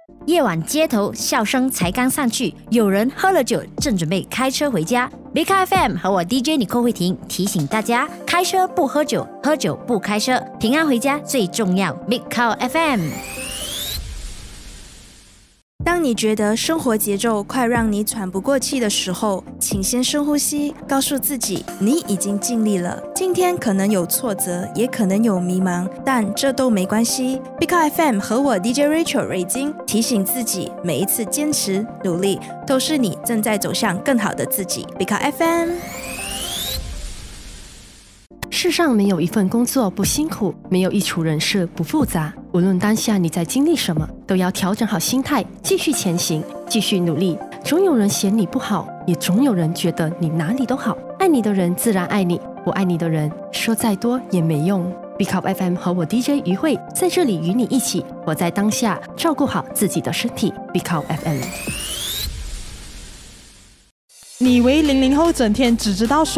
夜晚街头笑声才刚散去，有人喝了酒正准备开车回家。Big Car FM 和我 DJ 李寇慧婷提醒大家，开车不喝酒，喝酒不开车，平安回家最重要。Big Car FM。 当你觉得生活节奏快让你喘不过气的时候，请先深呼吸，告诉自己你已经尽力了。今天可能有挫折，也可能有迷茫，但这都没关系。Big Car FM 和我 DJ Rachel 瑞金提醒自己，每一次坚持努力，都是你正在走向更好的自己。Big Car FM。 世上没有一份工作不辛苦，没有一处人事不复杂。无论当下你在经历什么，都要调整好心态，继续前行，继续努力。总有人嫌你不好，也总有人觉得你哪里都好。爱你的人自然爱你，不爱你的人说再多也没用。Big Up FM 和我 DJ 于慧在这里与你一起活在当下，照顾好自己的身体。Big Up FM。 你以为00后整天只知道